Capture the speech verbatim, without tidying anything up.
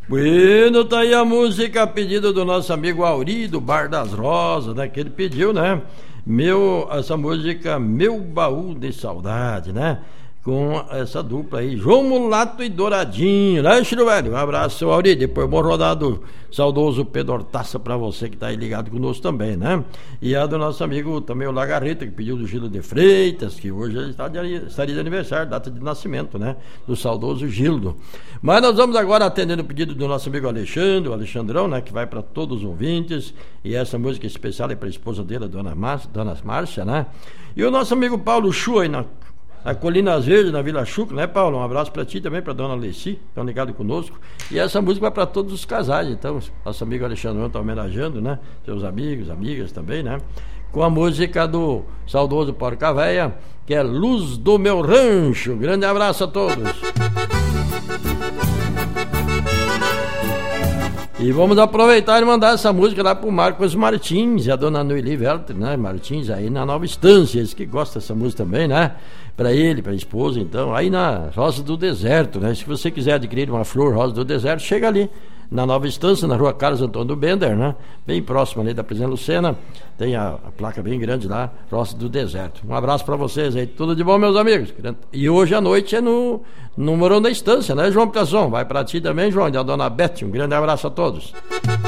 Bueno, tá aí a música a pedido do nosso amigo Auri, do Bar das Rosas, né? Que ele pediu, né? Meu, essa música Meu Baú de Saudade, né? Com essa dupla aí, João Mulato e Douradinho, né, Chico Velho? Um abraço, seu Auri. Depois, bom rodado, saudoso Pedro Hortaça pra você que tá aí ligado conosco também, né? E a do nosso amigo também, o Lagarreta, que pediu do Gildo de Freitas, que hoje está de, estaria de aniversário, data de nascimento, né? Do saudoso Gildo. Mas nós vamos agora atendendo o pedido do nosso amigo Alexandre, o Alexandrão, né? Que vai para todos os ouvintes. E essa música especial é para a esposa dele, a dona, Márcia, dona Márcia, né? E o nosso amigo Paulo Chu aí na. A Colinas Verdes, na Vila Chuca, né, Paulo? Um abraço pra ti também, pra dona Alessi, estão ligados conosco. E essa música vai pra todos os casais, então, nosso amigo Alexandre está homenageando, né? Seus amigos, amigas também, né? Com a música do saudoso Porca Véia, que é Luz do Meu Rancho. Grande abraço a todos. E vamos aproveitar e mandar essa música lá pro Marcos Martins e a dona Noeli Welter, né? Martins aí na Nova Estância, eles que gostam dessa música também, né? Pra ele, pra esposa, então, aí na Rosa do Deserto, né? Se você quiser adquirir uma flor Rosa do Deserto, chega ali na Nova Estância, na rua Carlos Antônio Bender, né? Bem próximo ali da Presidente Lucena, tem a, a placa bem grande lá, Rosa do Deserto. Um abraço pra vocês aí, tudo de bom, meus amigos. E hoje à noite é no, no Morão da Estância, né, João Picação? Vai pra ti também, João, e a dona Beth, um grande abraço a todos.